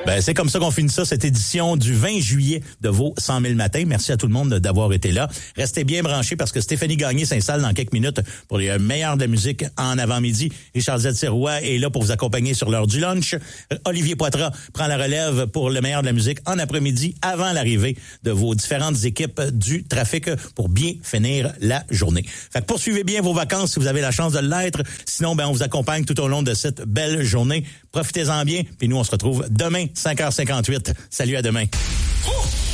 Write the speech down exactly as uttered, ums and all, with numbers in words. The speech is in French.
Ben, c'est comme ça qu'on finit ça, cette édition du vingt juillet de vos cent mille matins. Merci à tout le monde d'avoir été là. Restez bien branchés parce que Stéphanie Gagné s'installe dans quelques minutes pour les meilleurs de la musique en avant-midi. Richard Z-Sirois est là pour vous accompagner sur l'heure du lunch. Olivier Poitras prend la relève pour le meilleur de la musique en après-midi avant l'arrivée de vos différentes équipes du trafic pour bien finir la journée. Fait que poursuivez bien vos vacances si vous avez la chance de l'être. Sinon, ben, on vous accompagne tout au long de cette belle journée. Profitez-en bien. Puis nous, on se retrouve demain, cinq heures cinquante-huit. Salut, à demain. Oh!